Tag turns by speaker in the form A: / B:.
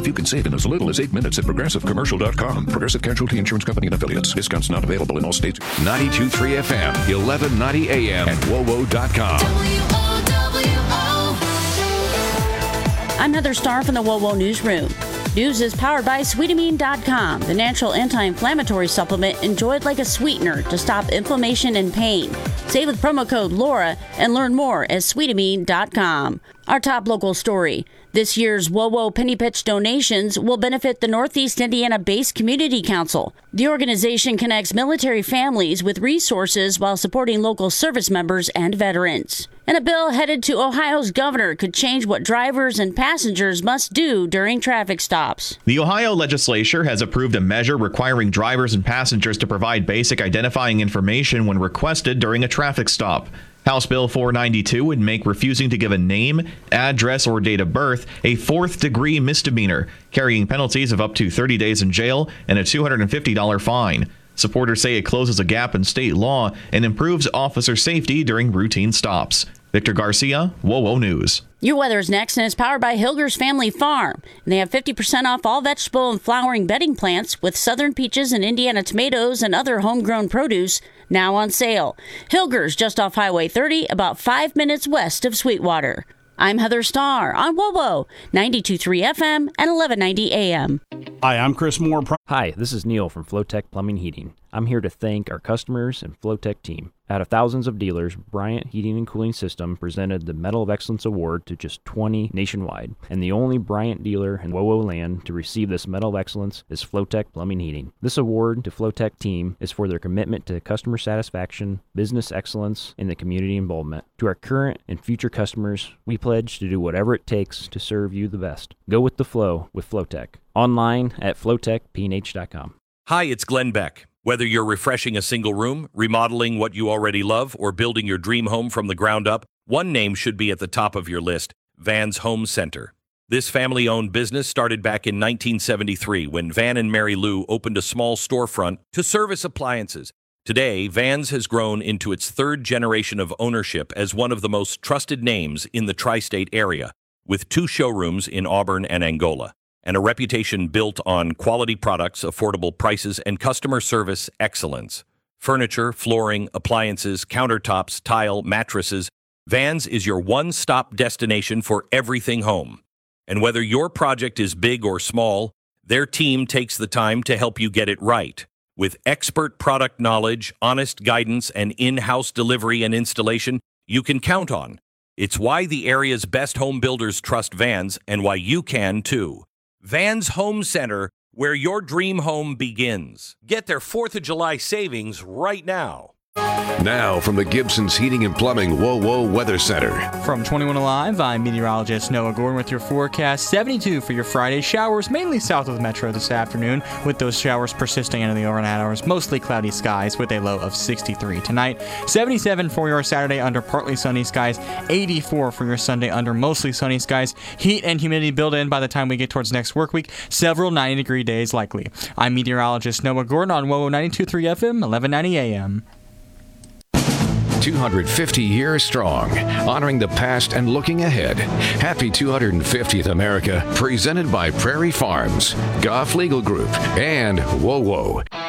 A: if you can save in as little as 8 minutes at ProgressiveCommercial.com. Progressive Casualty Insurance Company and Affiliates. Discounts not available in all states.
B: 92.3 FM, 1190 AM, and WOWO.com.
C: I'm Heather Starr from the WOWO Newsroom. News is powered by Sweetamine.com, the natural anti-inflammatory supplement enjoyed like a sweetener to stop inflammation and pain. Save with promo code Laura and learn more at Sweetamine.com. Our top local story. This year's WOWO Penny Pitch donations will benefit the Northeast Indiana Base Community Council. The organization connects military families with resources while supporting local service members and veterans. And a bill headed to Ohio's governor could change what drivers and passengers must do during traffic stops.
D: The Ohio legislature has approved a measure requiring drivers and passengers to provide basic identifying information when requested during a traffic stop. House Bill 492 would make refusing to give a name, address, or date of birth a fourth-degree misdemeanor, carrying penalties of up to 30 days in jail and a $250 fine. Supporters say it closes a gap in state law and improves officer safety during routine stops. Victor Garcia, WOWO News.
C: Your weather is next, and it's powered by Hilger's Family Farm. And they have 50% off all vegetable and flowering bedding plants with southern peaches and Indiana tomatoes and other homegrown produce now on sale. Hilger's just off Highway 30, about 5 minutes west of Sweetwater. I'm Heather Starr on WOWO, 92.3 FM and 1190 AM.
E: Hi, I'm Chris Moore.
F: Hi, this is Neil from Flowtech Plumbing Heating. I'm here to thank our customers and Flowtech team. Out of thousands of dealers, Bryant Heating and Cooling System presented the Medal of Excellence Award to just 20 nationwide. And the only Bryant dealer in WOWO land to receive this Medal of Excellence is Flowtech Plumbing Heating. This award to Flowtech team is for their commitment to customer satisfaction, business excellence, and the community involvement. To our current and future customers, we pledge to do whatever it takes to serve you the best. Go with the flow with Flowtech. Online at flowtechpnh.com.
G: Hi, it's Glenn Beck. Whether you're refreshing a single room, remodeling what you already love, or building your dream home from the ground up, one name should be at the top of your list: Van's Home Center. This family-owned business started back in 1973 when Van and Mary Lou opened a small storefront to service appliances. Today, Van's has grown into its third generation of ownership as one of the most trusted names in the tri-state area, with 2 showrooms in Auburn and Angola, and a reputation built on quality products, affordable prices, and customer service excellence. Furniture, flooring, appliances, countertops, tile, mattresses. Van's is your one-stop destination for everything home. And whether your project is big or small, their team takes the time to help you get it right. With expert product knowledge, honest guidance, and in-house delivery and installation you can count on. It's why the area's best home builders trust Van's, and why you can too. Van's Home Center, where your dream home begins. Get their 4th of July savings right now.
B: Now from the Gibson's Heating and Plumbing WOWO Weather Center.
H: From 21 Alive, I'm meteorologist Noah Gordon with your forecast. 72 for your Friday. Showers mainly south of the metro this afternoon, with those showers persisting into the overnight hours. Mostly cloudy skies with a low of 63 tonight. 77 for your Saturday under partly sunny skies. 84 for your Sunday under mostly sunny skies. Heat and humidity build in by the time we get towards next work week. Several 90-degree days likely. I'm meteorologist Noah Gordon on WOWO 92.3 FM, 1190 AM.
B: 250 years strong, honoring the past and looking ahead. Happy 250th America, presented by Prairie Farms, Goff Legal Group, and WOWO.